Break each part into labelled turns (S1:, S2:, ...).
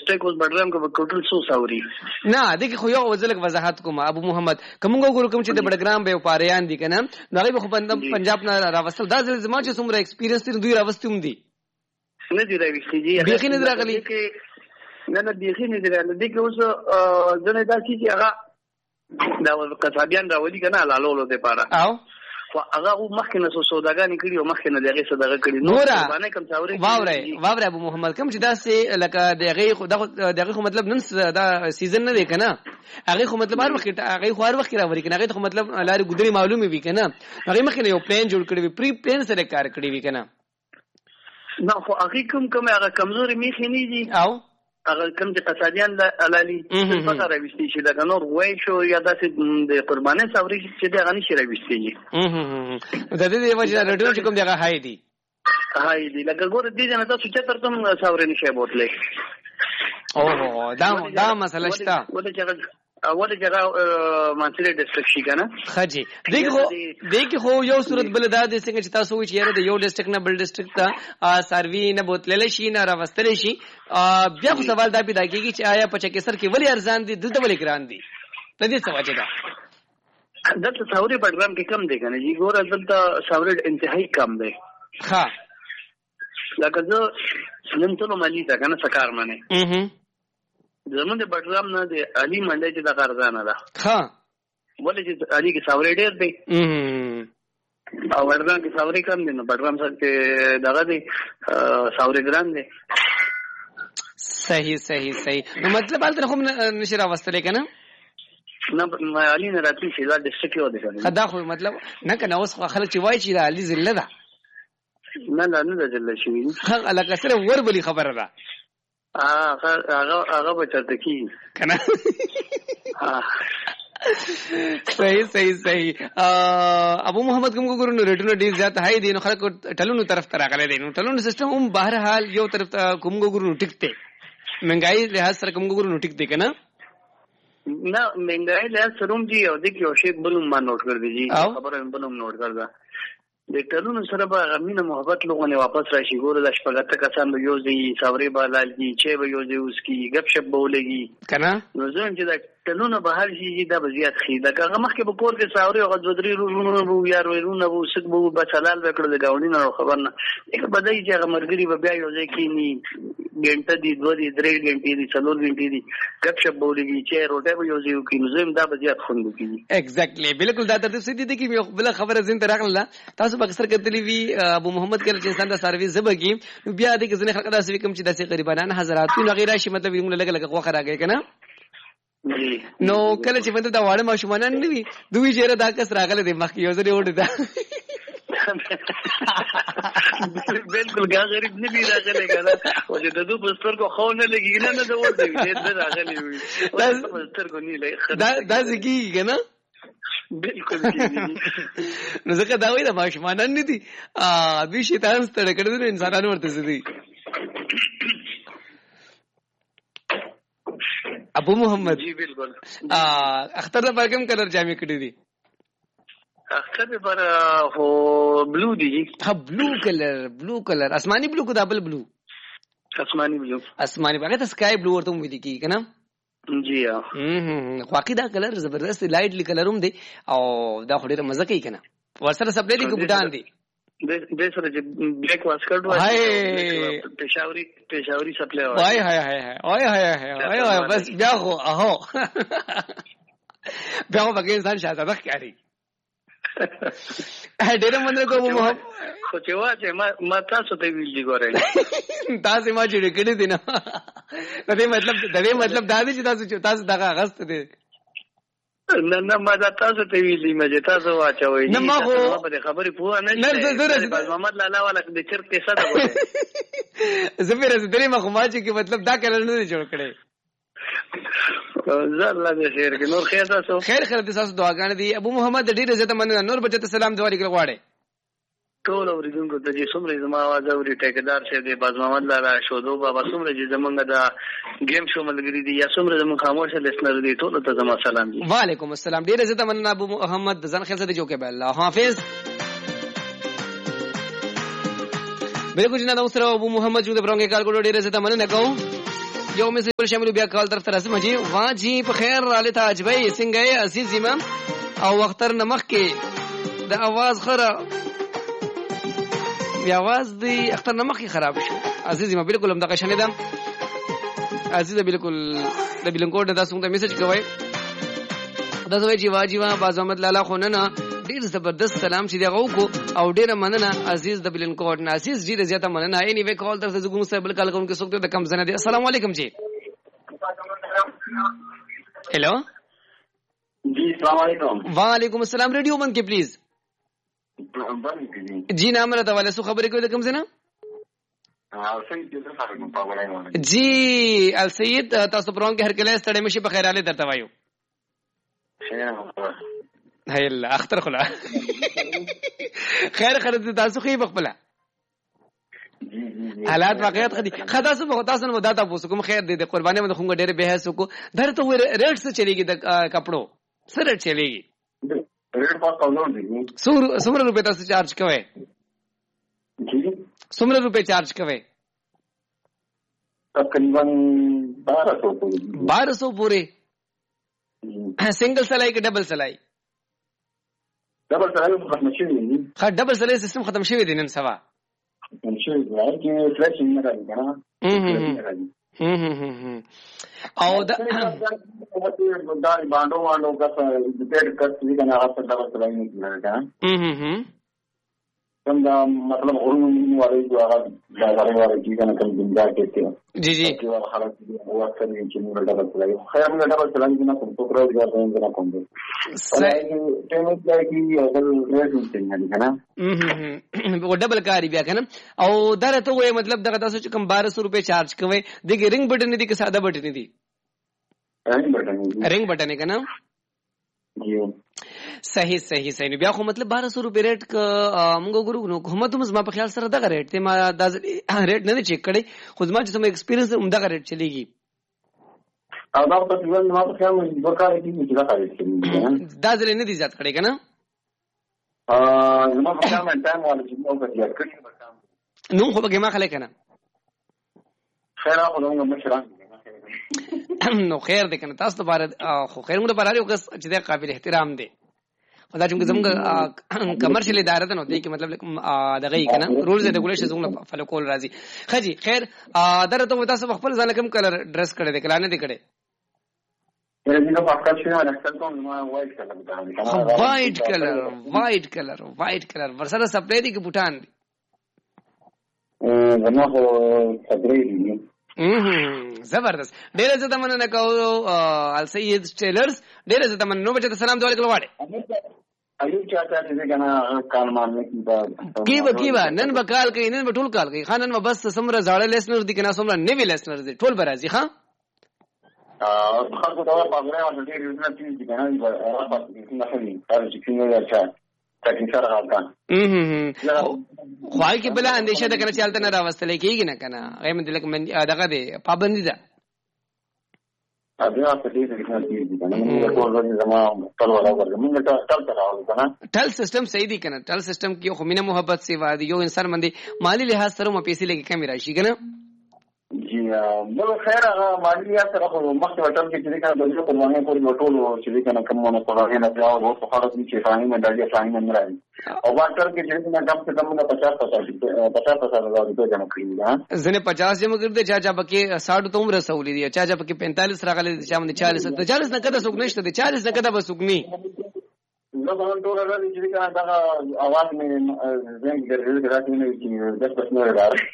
S1: ډیسټریکټ اوس بډرام کې ټوټل 100 ساوري
S2: نه دغه خو یو وزلک وضاحت کوم ابو محمد کومګو ګورو کوم چې د بډګرام به پاریان دي کنه نو هغه خو پنجاب نه راوستل دا ځل زما چې څومره ایکسپیرینس تر دوی راوستوم دي
S1: نه دی راوستي دي
S2: بيخي نه راغلي
S1: نه بيخي نه دی راغلي دغه اوس ځنه دا چې هغه دا قصابیان راولي کنه لالولو ته پاره
S2: او
S1: هغه مخکنه سوداګانی کړی او مخکنه دغه صدقه کړی نو باندې کم څاوري
S2: واوره ابو محمد کوم چې دا سه لکه دغه خو مطلب نن دا سیزن نه دی کنه هغه خو مطلب هر وخت هغه خو هر وخت راوړي کنه هغه خو مطلب لاري ګدري معلومه وي کنه هغه مخکنه یو پلان جوړ کړی وي پری پلان سره کار کړی وي کنه
S1: نو خو هغه کوم هغه کمزوري میخي نه دي او هغه کوم چې قصادیان علالي څه سره وستي چې دا نور وای شو یا داسې د قرباني ساوري چې دا غني شي راوستي
S2: د دې وجه رډیو چې کوم دغه هاي دي
S1: لکه ګور دي نه تاسو چې تر کوم ساوري نشي بوتلې
S2: او دا مسله شته
S1: اول جگہ مانسری ډیسټریکټ شي کنه
S2: خاجي دغه خو یو صورت بل دا د څنګه چې تاسو وی چیرې د یو ډیسټریکټ نه بل ډیسټریکټ ته سروي نه بوتلل شي نه راوستل شي بیا خو سوال دا پیدا کیږي چې آیا په چکسر کې ولی ارزان دي دلته ولی ګران دي د دې څه وجه ده
S1: دلته ساوري پروګرام کې کم دی کنه جی ګور دلته ساوري انتهایی کم دی
S2: ها
S1: لکه زه نن ټول مالي تا کنه سکار منه زمون د بډرام نه د علي منډه چې د غرزانه ده
S2: ها
S1: ولې چې علي کې ساوري ډېر دی او بډرام کې ساوري کم دي نو بډرام سره کې دغه دی ساوري ګران دی
S2: صحیح نو مطلب حالت خو نشي راوستل کنه
S1: نه علي نه راځي چې دا ډیسټریکټ یو دی کنه
S2: دا خو مطلب نه کنه اوس خلک چې وای چې علي زله ده
S1: نه زله شي
S2: هغه لکه سره وربلی خبره ده
S1: هغه بچته کی
S2: کنه صحیح ابو محمد کوم ګورو نو ریټونو ډیر زیات هاي دي نو خلک ټلونو طرف ته راغلي دي نو ټلونو سیستم هم بهر حال یو طرف ته کوم ګورو ټیکته مهنګای لحاظ سره کوم ګورو ټیکته کنه
S1: نه مهنګای لحاظ سره هم دي او د یو شی بلوم ما نوٹ کړ دي خبره بلوم نوٹ کړ دا د ټلونو سره به غمینه محبت لوګونه واپس راشي ګوره د شپږه کسان به یو ځای ساوري بالال کی چې به یو ځای اوس کی غب شپ بولېږي
S2: کنه
S1: نو زم چې د ټلونو به هر شي دا بزیات خي دا هغه مخکې به کور کې ساوري او غدري رونو بو یا رونو بو سک بو بچلال وکړه د گاونډي نه خبر نه یک بدای چې هغه مرګري به بیا یو ځای کې ني ګنټه دي 2 دي 3 غنټې دي 4 غنټې دي غب شپ بولېږي چې روټه به یو ځای کې نو زم دا بزیات خوند کوي
S2: ایگزیکټلی بالکل دا ترتیب سيدي دي کې بل خبره زين تراغله تاسو اکثر کتلی وی ابو محمد کله چې انسان د سرویس زبګي بیا د کزنه خلک داسې کوم چې داسې غریبانان حضراتو غیره شي مطلب یې لګ لګ خوخه راګي کنه نو کله چې مطلب دا واړه ماشومان نه وي دوی چیرې دا کس راغله د مخ یو ځای وړي دا
S1: بالکل غریب نه دی راغلی کنه او چې د دوه پستر کو خو نه لګی نه دا ورته دې راغلی وي پستر کو نه لګي
S2: دا زګي کنه
S1: بالکل
S2: نو ځکه دا وایي د ماشومان نه دي دوی شیطان ستړي کړي دي انسانانو ورته دي ابو محمد
S1: جی بالکل
S2: اختر د برګم کلر جامې کړې دي
S1: اختر پر هو بلو دي
S2: ها بلو کلر آسماني بلو کو دبل بلو آسماني هغه ته سکای بلو ورته ویل کی کنه
S1: جی
S2: واقعي دا کلر زبردست لایټلی کلروم دی او دا خوري مزه کوي کنه ورسره سپلې دي ګډان دي
S1: د سره چې بلیک واسکټ وای پېښوري سپلې
S2: وای بس بیا خو اهو بیا خو بګین ځان شاته ده ښکاری ډېر مننه کوم محمد
S1: خو چې واځه ما تاسو ته ویل دي ګورئ
S2: تاسو ما جوړ کړی دي نه دا مطلب دا دی چې تاسو دغه غست دي
S1: نه ما دا تاسو ته ویل دي مې تاسو واچوي
S2: نه ما خو
S1: په خبرې پوه نه محمد لالا والا د چر پیسې ده وایي
S2: زميره درې ما خو ما چې مطلب دا کله نه جوړ کړي
S1: زړه دې خیر کې نور خیر تاسو
S2: خیر تاسو دعاګانې دي ابو محمد ډېر عزت مننه نور بچته سلام دواري کړ غواړي
S1: ټول اوریدونکو ته چې څومره زما आवाज اوري ټیکدار شه دی باز محمد لالا شودو بابا څومره چې زمونږ دا گیم شو ملګری دي یا څومره زموږ خاموش لسنر دي ټول ته زما سلام دي
S2: وعلیکم السلام ډېر عزت مننه ابو محمد ځان خیر سره جوړ کې الله حافظ بالکل جناب اوسره ابو محمد جو د برونګه کال کو ډېر عزت مننه کوم یو میسج شامل بیا کال طرف ترسم جی وا جی په خیر را لته بھائی څنګه عزیز امام او وختر نمخ کې د आवाज خره بیا आवाज دی اختر نمخ کې خراب شو عزیز امام بالکل هم دغه شنه دم عزیز بالکل د بلنکوټ د تاسو ته میسج کوي دا زوی چې واجبہ باز احمد لالا خو نه ډیر زبردست سلام چې دغه وکړو او ډیر مننه عزیز د بلنکوټ نه عزیز ډیر زیاته مننه اینی وی کال تر زګون صاحب بل کال کوم کې سوکته د کم زنه دي السلام علیکم جی हेलो
S3: जी अस्सलाम वालेकुम।
S2: वालेकुम अस्सलाम। रेडियो बंद के प्लीज जी नाम रहा वाले सु खबर कोई कम से ना जी अल सईद तासु प्रोग्राम के हर कले स्टडी में शि बखैर आले दरता वायु हाय अल्लाह अख्तर खुला खैर खरत तासु खी बखबला حالات واقعیت خدا سو بہت اسن ودا تا پوسو کوم خیر دے دے قربانی میں خونگا ډېر به هسو کو در ته ریٹ سے چلے گی د کپڑو سر ریٹ چلے گی
S3: ریٹ پاس کولو دی
S2: سمر روپے تاسو چارج کوي
S3: جی
S2: سمر روپے چارج کوي
S3: تقریبا 1200
S2: پورے سنگل سلائی کہ ڈبل سلائی
S3: ختم شوی
S2: خا ڈبل سلائی سسٹم ختم شوی دی نن سوا او دا
S3: باندو باندو کا ڈیٹ کر سی کا نہ ڈبل سلائی نہیں کیا کم دا مطلب اورن والے جو دارے والے جی کا کم زندہ کہتے ہیں
S2: جی جی
S3: کہ حالت وہ اکثر نہیں چنو ڈبل سلائی خیر میں ڈبل سلائی نہ کو پروگرام کر رہے ہیں نہ کم پیمنٹ ہے کہ اگر ریٹ نہیں ہے نا
S2: وہ ڈبل کاری بیا کنه او درته وې مطلب دغه تاسو چې کم 1200 روپے چارج کوي دغه رنگ بٹن دي که ساده بٹن دي رنگ بٹن کنه
S3: جی
S2: صحیح صحیح صحیح بیا خو مطلب 1200 روپے ریٹ ک موږ ګورو نو حکومت هم ما په خیال سره دغه ریټ ته ما د ریټ نه چیک کړي خو ما چې سم ایکسپیرینس هم دغه ریټ چلیږي
S3: او دا په ټول ما په خیال مې وکړه چې دا کار کوي
S2: دا ځل نه دي زیات کړي کنه
S3: ما په خیال مې ټایم والے چې نو کړی کړی
S2: نو خو به ما خلک کنه
S3: خیر او نو مشران
S2: نو خیر دې کنه تاسو ته بار خو خیر موږ باراري وکړ چې دا قابل احترام دی خدا چې زموږ کمرشل اداره ته نو دی کې مطلب دغه کنه رولز اینڈ ریګولیشنز زموږ فالو کول راځي خجی خیر درته تاسو خپل ځان کم کلر ډریس کړی دی کلانه دی کړی وائٹ کلر ورسره سپلای دی کې بوټان دی زبردست ډیره زه تمنه کوم ال سید ټیلرز ډیره زه تمنه نو بچا سلام دوه کلواړي
S3: ایوب چاته چې کنه کال مانه
S2: کیبا نن بکال کوي نن بټول کال کوي خانن بس سمره زاړه لیسنر دي کنه سمره نیوی لیسنر دي ټول برازي ها
S3: خلکو دا په غره باندې ډېر یو ځل چې کنه راځي نه خلي چې څنګه راځي تاکي سره راځي
S2: خوای کې بل اندیشه ده کنه چالت نه راوستل کېږي نه کنه غیم دلک من دغه دی پابندی ده ټل سیستم صحیح دی کنه ټل سیستم کې خو مینه محبت سی وادي یو انسان باندې مالی لحاظ سره مو پیسې لګي کمی راشي کنه
S3: جی نو خیر هغه مالی لحاظ سره خو مخکې وټل کې چې کنه د ټول باندې پوری وټول چې کنه کومه پروګرام نه پیاو وو په حالت کې فاهمه منداجه فاهمه نه راځي او واټر کې چې کنه کم سے کم 50,000 روپے جمع کړی
S2: زنه 50 جمع کړی چا چا پکې 60 تو عمر رسولې دي چا چا پکې 45 راغلي چا باندې 40 نه کده سوق نشته 40 نه کده بسوقني
S3: نو په ټول راځي چې کنه دا आवाज مې زنګ درې راځي نه چې 10% راځي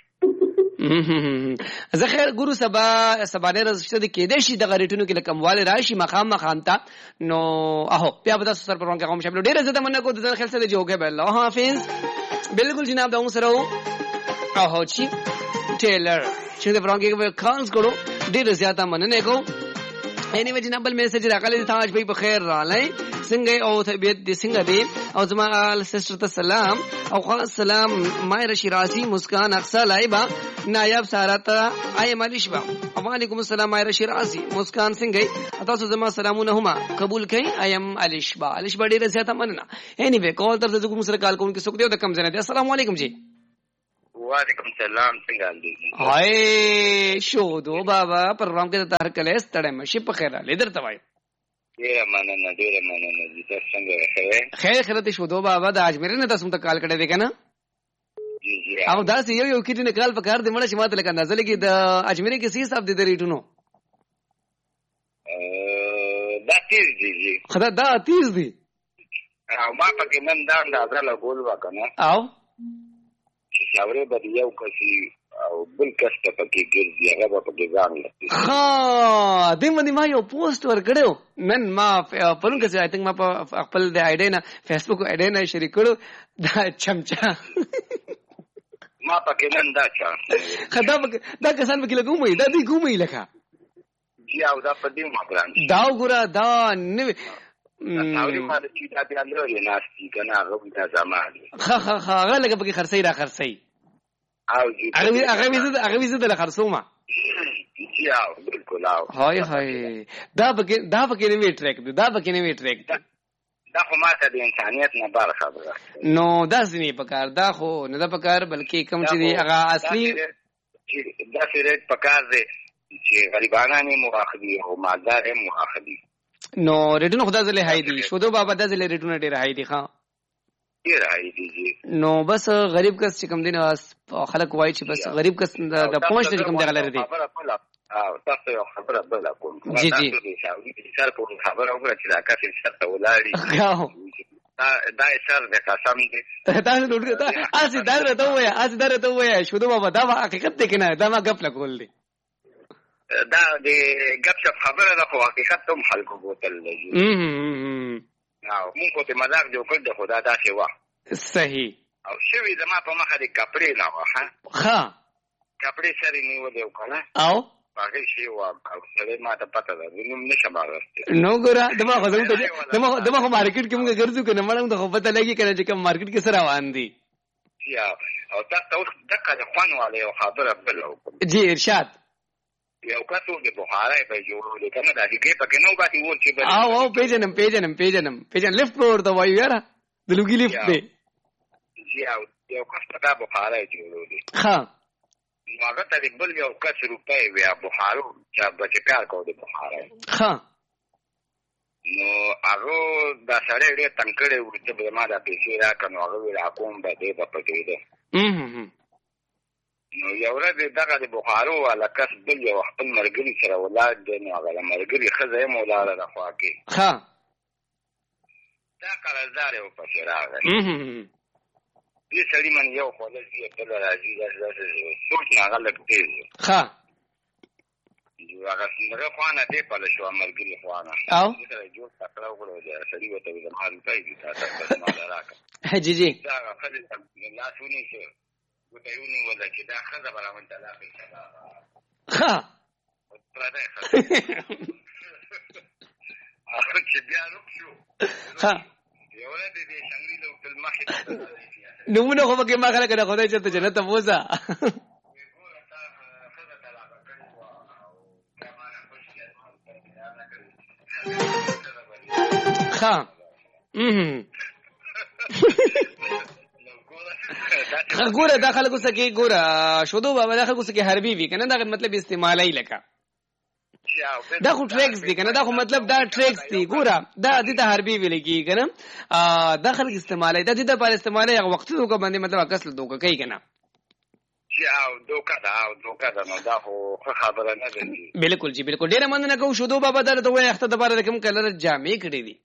S2: زه خیر ګورو سبا نه راشته د کېدې شي د غریټونو کې لکمواله راشي مقام مخانتا نو اهو بیا به تاسو سره پروګرام کې کوم شامل ډیره زده مننه کو د ځان خیال سره جوګه به الله حافظ بالکل جناب دا سره اهو چی ټیلر چې د پروګرام کې کانس کړو ډیره زیاته مننه کو اینی وجه نبل میسج راغلی تاج بھائی بخیر رالای څنګه او طبيعت دې څنګه دې او زما سسټر ته سلام او خاص سلام ماهر شیرازی مسکان اقصا لایبا نایب سارات اي مالشبا وعلیکم السلام ماهر شیرازی مسکان څنګه تاسو زما سلامونه هما قبول کړئ ايم الشبا ډیره زیاته مننه اینی وی کال تر دغه سره کال کوم کې سوک دی د کم زنه دي السلام علیکم جی
S4: وعلیکم سلام څنګه دي
S2: هاي شودو بابا پروګرام کې ته هر کله ستړی مشي په خیر علي درته وای
S4: ډیره مننه دي تاسو څنګه
S2: خیر ته شودو بابا د اجمیر نه تاسو ته کال کړی دی کنه او دا سی یو کیټ نه کال په کار دی مړه چې ماته لکه نازل کې د اجمیر کې سی صاحب د ریټونو
S4: دا تیز دي
S2: خدا دا تیز دي
S4: او ما پکې نن دا اندازه لګول وکنه
S2: او
S4: چې څاورې به یو کسي او بل کس ته پکې ګرځي هغه به پکې ځان لګي
S2: ها دې باندې ما یو پوسټ ورکړو نن ما پرون کې آی تھنک ما په خپل د آیډي نه فیسبوک آیډي نه شریک کړو دا چمچا
S4: ما پکې نن دا چا
S2: خدا دا کسان پکې لګومې دا دې ګومې لکه
S4: جی او دا په دې ما بران
S2: دا وګوره دا نو
S4: تاوري ما د چې دا بیا لري ناشتي کنه هغه د زمان
S2: هغه لکه پکې خرڅي را خرڅي
S4: او
S2: هغه ویزه د خرڅومه
S4: یا بالکل او
S2: هاي دا پکې نوې ټریک دا پکې نوې ټریک
S4: دا خو ماته د انسانيت نه بار خبره
S2: نو دا ځنی پکار دا خو نه دا پکار بلکې کم چې دی هغه اصلي
S4: دا سره پکار دی چې غریبانه مؤاخذي او مالدار مؤاخذي
S2: نو ریټونو خدا زله هاي دي شودو بابا د زله ریټونو ډیر هاي دي ښا
S4: ډیر هاي دي
S2: نو بس غریب کس چې کم دین خلک وای چې بس غریب کس د پوهش چې کم دی غلره دي
S4: او تاسو یو خبره بل کوم
S2: جی
S4: سر په خبره وکړه چې دا کافي شرط ولاړی دا سر د قسم دي
S2: تاسو ډوډۍ اسی درته وای شودو بابا دا حقیقت دی کنه دا ما غفله کول دي
S4: دا د غپ شپ خبره ده خو حقیقت هم خلکو بوتل لګي او موږ ته مزاق جوړ کړ د خدا دا شی وا
S2: صحیح
S4: او شوی زما په مخه د کپړې نه واه
S2: ها
S4: کپړې سره نیو دی وکړه
S2: او
S4: هغه شی وا او سره ما ته پته ده نو نشه باغسته
S2: نو ګره دما خو مارکیټ کې موږ ګرځو کنه مړم د خو پته لګي کنه چې کوم مارکیټ کې سره روان دي
S4: یا او تاسو دغه خوان والے خبره بل
S2: جی ارشاد
S4: یو کاتو د بخارای په جوړول کنه دا دې پکې نو باندې ور چې
S2: او پیجنم لیفت پور ته وایو یاره د لوګي لیفت دی
S4: یو کس ته بخارای جوړول
S2: ها
S4: نو هغه ته بل یو کس روپۍ ویا بخارو چې بچکار کو د بخارای
S2: ها
S4: نو هغه دا سره ډېر تنکړې ورته به ما دا پیسې راکنو هغه ویل کوم به دې په پټې ده نو یو ورځ دغه د بخارو والا کس بل یو خپل مرګري سره ولاد دی نو هغه مرګري خزه یې مولاله د خوا کې
S2: ها
S4: دا قرارداد یو پسې راغی دې سړي من یو خولل دی بل راځي دا څوک نه هغه لګ تیز
S2: ها
S4: یو هغه څنګه خوانه دی په لشو مرګري خوانه
S2: او
S4: دا جوړ تکړه وګړو دی سړي وته د مال کوي تاسو ما راکا
S2: جی
S4: دا خپل لا سونی شه وتعيوني ولا كده خذ بلا من تلاقي شباب
S2: ها
S4: اخرج بيانو شو
S2: ها
S4: يا ولدي دي شنغري لو في المحي
S2: نمونه خو پکې ما خلک نه خدای چې ته جنت ته وځه ها ګوره دا خلکو سکه ګوره شودو بابا دا خلکو سکه حربي وی کنه دا مطلب استعمالای لکه دا خو ټریکس دي کنه دا خو مطلب دا ټریکس دي ګوره دا د حربي ویلږي کنه دا خلک استعمالای دا د پر استعمالای وخت دوه باندې مطلب اصل دوه کوي کنه
S4: او دوکا دا نو دا خو خبره نه ده
S2: بالکل جی بالکل ډیر مننه کوم شودو بابا دا ته وای اخته د بار کوم کلر جامې کړې دي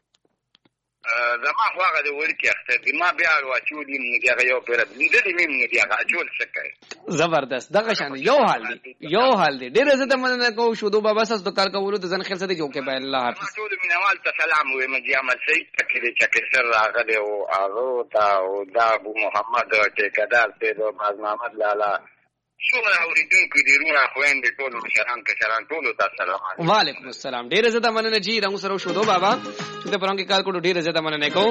S4: زما خواغه د ورکی اختر دی ما بیا واچو دي موږ هغه یو پیر دې دې مې موږ هغه اچول سکه
S2: زبردست دغه شان یو حال دی ډیر زه ته مننه کوم شودو بابا ساس د کار کولو د ځن خیر سره جو کې به الله حافظ
S4: ټول مینوال ته سلام وې مې عمل سي تکرې چکه سر راغله او هغه تا او دا ابو محمد ټیکدار ته د باز محمد لالا څومره اوریدونکو دي رونه خويندې ټول مشران کشران ټول تاسو سلام
S2: وعلیکم السلام ډیر زه ته مننه جی رنګ سره شودو بابا چې ته پرونکي کال کوډو ډیر زه ته مننه کوم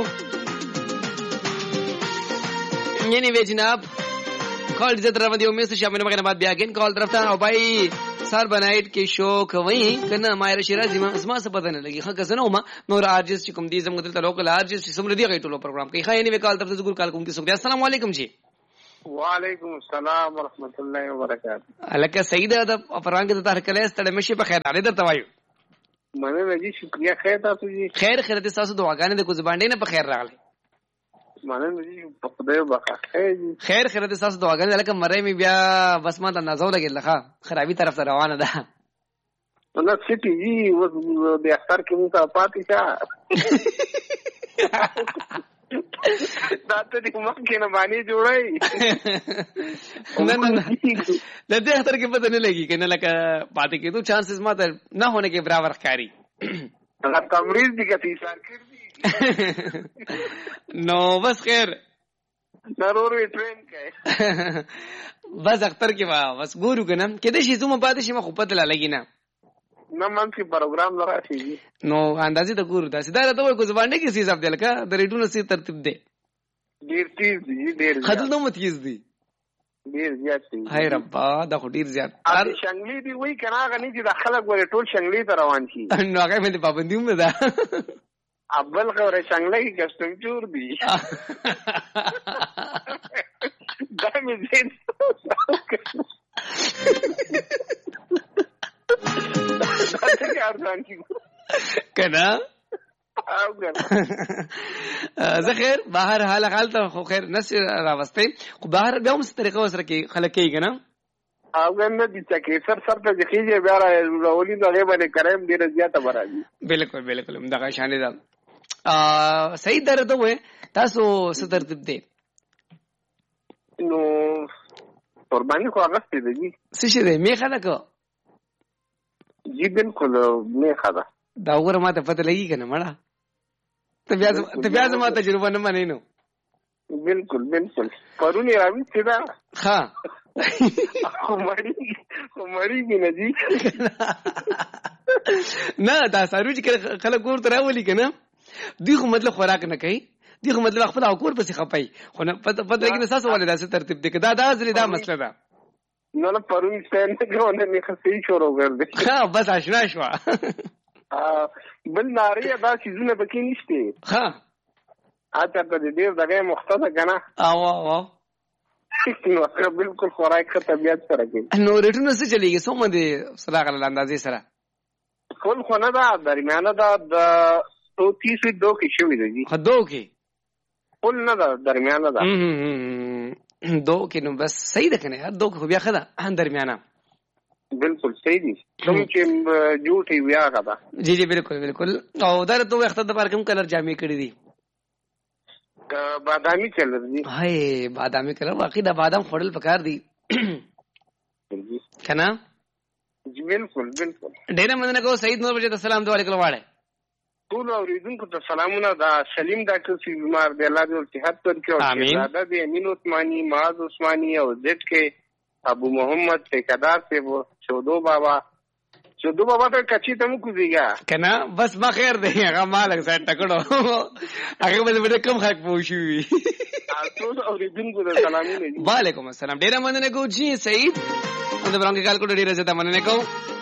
S2: یعنی وی جناب کال دې طرف دی امید شامل مګنه بعد بیا اگین کال طرف ته او بھائی سار بنایټ کې شوق وای کنه مایر شیرازی ما اسما څه پته نه لګي خا کسنو ما نور ارجس چې کوم دي زموږ دلته لوکل ارجس چې سمره دی غیټولو پروګرام کوي خا یعنی وی کال طرف ته ګور کال کوم کې سو السلام علیکم جی
S5: وعلیکم السلام ورحمت الله وبرکاته.
S2: الکه سید د پران کې د تار کله ستړي مشي په خیر علي درته وایو.
S5: مننه جی شکریہ. خیر تاسو جی؟
S2: خیر دې تاسو دعاګانې د کوز باندې نه په خیر راغلی.
S5: مننه جی په خدای وبخښه.
S2: خیر دې تاسو دعاګانې الکه مړې می بیا بس ما ته نازو لګل لخوا خرابي طرف ته روانه ده.
S5: نو سټي جی و د اختر کې مو ته پاتې شه. دا ته دې مخکې نه باندې جوړای.
S2: نه د دې اختر کې پته نه لګي کنه لکه پاتې کېدو چانسز ماته نه होने کې برابر ښکاری.
S5: هغه تمرین دي کتی سار کړی.
S2: نو بس خیر
S5: ضرور ټرین کوي.
S2: بس اختر کې بس ګورو کنه کله شي زما پاتې شي ما خو پته لګی نه.
S5: نه من کې پروګرام لرا شي
S2: نو اندازې ته ګورو تاسو دا راته وایي کوز باندې کې حساب دی لکه د ریډونو سي ترتیب دی.
S5: ډیر تیز دی ډیر.
S2: خدل نو متیز دی.
S5: ډیر زیات دی.
S2: هاي ربا دا خو ډیر زیات.
S5: ار شنګلی دی وای کنه غنی چې د خلک ور ټول شنګلی ته روان شي.
S2: نو هغه مې پابندي هم ده.
S5: اول غوړې شنګلی کسټم جوړ دی. دا مې زین
S2: کنه زه خیر بهر حال ته خو خیر نس راوستي خو بهر بیا هم څه طریقه وسره کې خلک کوي کنه
S5: او ګنه دي چې سر ته ځخیږي بیا راولي دغه باندې کریم ډیر زیاته برابر.
S2: بالکل دغه شان ده. صحیح درته وې تاسو څه ترتیب دی؟
S5: نو قرباني خو هغه څه دی
S2: څه شي دی میخه نه کو
S5: جی بالکل میخه ده.
S2: دا وګوره ما ته پته لګي کنه مړه ته بیا زما تجربه نه منې نو.
S5: بالکل پرونی راوي چې دا
S2: ها
S5: مړی نه جی
S2: نه دا ساروج کې خلک ګور تر راولي کنه دی خو مطلب خوراک نه کوي دی خو مطلب خپل او کور پسې خپای خو نه پته لګي نه ساس ولې داسې ترتیب دی دا ځلې دا مسله ده.
S5: نه پرونی څنګه غوونه نه خسي شروع کړ دې.
S2: ها بس آشنا شو.
S5: بل ناری دا چیزونه پکې نشته.
S2: ها
S5: اته په دې دغه مختصه کنه
S2: او
S5: نو بالکل خوراک ته طبيعت سره کې
S2: نو ریټونه څه چلیږي سوم دي صلاح الله اندازې سره
S5: کول خو نه دا درمیانه دا د 32 کې شوې دي.
S2: خدو کې
S5: کول نه دا درمیانه دا
S2: دو کې نو بس صحیح ده کنه یار دو خو بیا خدا درمیانه
S5: بالکل صحیح دي کوم چې جوړي بیا غدا.
S2: جی بالکل او درته وخت د بار کوم کلر جامې کړې دي؟
S5: بادامي کلر دي.
S2: هاي بادامي کلر واقعي د بادام خورل پکار دي کنه.
S5: جی بالکل
S2: ډېر مننه کو سعید نور بجې السلام علیکم واړه
S5: ټول اوریدونکو ته سلامونه. دا سلیم ډاکټر سی بیمار دی الله دې صحت ورکړي.
S2: امين.
S5: دا د امین عثماني معاذ عثماني او زټ کې ابو محمد ټیکدار سے وہ چودو بابا ته کچی ته مو کوزیګا
S2: کنه بس ما خیر دی هغه مالک ځای ټکړو هغه به کم حق پوښوي.
S5: تاسو اوریدونکو ته سلامونه.
S2: وعلیکم السلام ډیر مننه کو جی سعید اند برانګ کال کو ډیر زته مننه کو.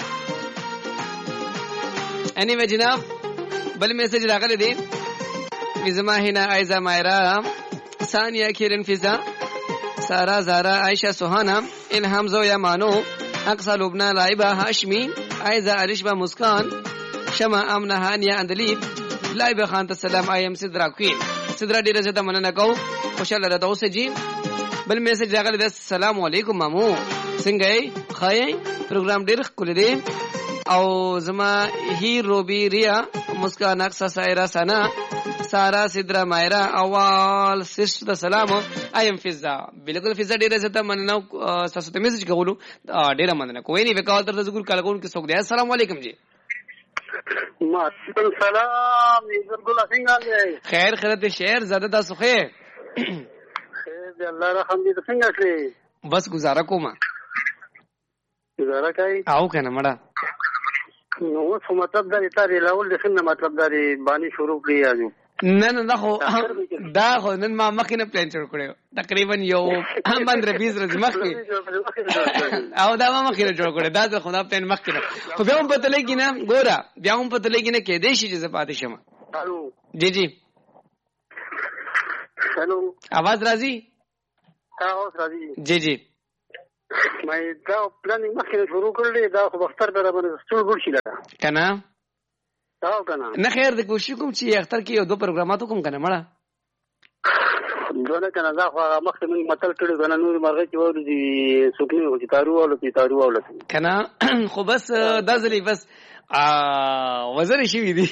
S2: اني وی جناب بل میسج راغلی دی زما هنا عائزه مایرا ثانیه کیرن فضا سارا زارا عائشه سوهانا الهام زویا مانو اقصى لبنى لعبه هاشمي عائزه ارشبه مسکان شمع امنه هانيه اندلیب لعبه خان السلام ایم صدرا کوین صدرا ډیر زته مننه کو خوشاله راته اوسه جی. بل میسج راغلی دی السلام علیکم مامو څنګه یې خای پروګرام ډیر کول دی او زما هی روبی ریا مسکان اقصى سایرا سنا سارا صدرا مایرا اول سست سلام ایم فضا بالکل فضا ډیر زته مننه تاسو ته میسج کولو ډیر مننه کوی نه وکاو تر ذکر کالګون کې څوک دی. السلام علیکم جی.
S5: ماشاءالله سلام عزت ګل څنګه دی؟
S2: خیر خیرت شهر زده تاسو خیر
S5: دی الله رحم دې څنګه کړی؟
S2: بس گزاره کومه
S5: گزاره کوي
S2: او کنه مړه
S5: نو څه مطلب دا ریټاری لاول د څنګه مطلب دا باندې شروع کړی یاجو
S2: نه دا خو نن ما مخکې نه پلان جوړ کړو تقریبا یو 15-20 ورځې مخکې او دا ما مخکې نه جوړ کړو دا خو دا پلان مخکې نه خو بیا هم پته لګی نه ګوره بیا هم پته لګی نه کې دې شي چې پاتې شم.
S5: الو
S2: جی
S5: هلو
S2: आवाज راځي؟
S5: اوس راځي
S2: جی جی
S5: مې دا پلانینګ مخکې شروع کړل دا خو بختر به باندې ټول ګور شي لګا
S2: کنه
S5: دا کنه
S2: نه خیر د کوشش کوم چې اختر کې یو دو پروګراماتو کوم کنه مړه
S5: دونه کنه دا خو مخکې موږ متل کړی غواړم نور مرغه چې ور دي سوکني او چې تارو او
S2: کنه خو بس دا ځلې بس وزن شي دي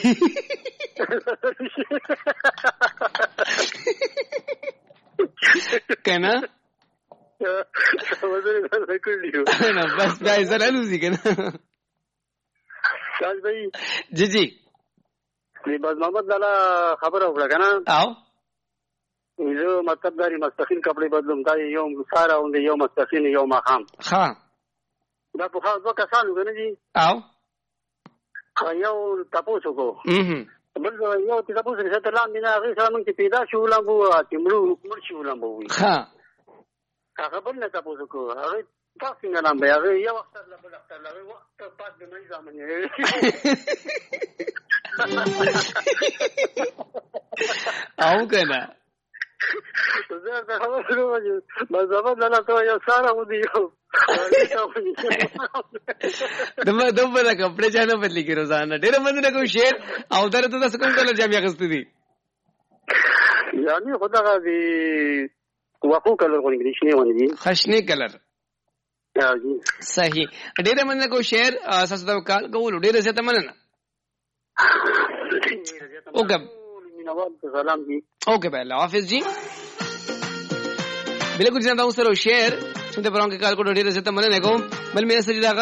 S2: کنه
S5: وزن کړیو
S2: نه بس دا زلالو زی کنه
S5: شاج بھائی
S2: جی جی
S5: دی باز محمد لالا خبر وکړه کنه
S2: او
S5: زه مطلب داري مستقیم کپڑے بدلوم دا یوم سارا اون دی یوم مستقیم یوم مقام
S2: ها
S5: دا په خاص وکه سالو کنه جی
S2: او
S5: یو تاسو کو بل یو تاسو سره ته لاندې نه غي سره موږ پیدا شو لامبو چې مړ شو لامبو
S2: ها
S5: هغه بل نه تاسو کو هغه تاسو نه لامبو هغه یو وخت لا بل وخت لا وخت پات د مې ځامنه
S2: او کنه
S5: زه دا خبره کوم مزه نه ته یو سارا ودی
S2: دمه کپڑے چانه بدلی کی روزانه ډېر منځ نه کوم شعر او درته تاسو کوم کله جامع غستې دي
S5: یعنی خدا غي وقو کلر غوړي دي شنه ونی دي
S2: خشنی کلر
S5: جی
S2: صحیح ډېر منځ کوم شعر اساس د کال کول ډېر زیاته مننه اوکے
S5: سلام جی
S2: اوکے بھائی اللہ حافظ جی بالکل جناب سر شعر څنګه پرونکو کال کو ډېر زیاته مننه کوم بل مې سړي